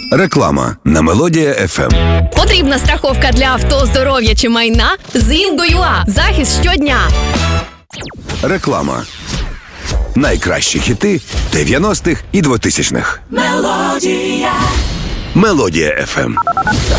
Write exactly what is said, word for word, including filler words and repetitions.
Реклама на Мелодія еф ем. Потрібна страховка для авто, здоров'я чи майна? З Інго.ua. Захист щодня. Реклама. Найкращі хіти дев'яностих і двотисячних. Мелодія. Мелодія еф ем.